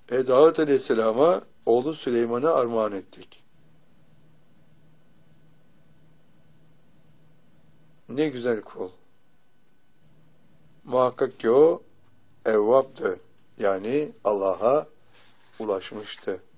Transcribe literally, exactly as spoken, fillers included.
E, Davut Aleyhisselam'a oğlu Süleyman'a armağan ettik. Ne güzel kul. Muhakkak ki o evvaptı. Yani Allah'a ulaşmıştı.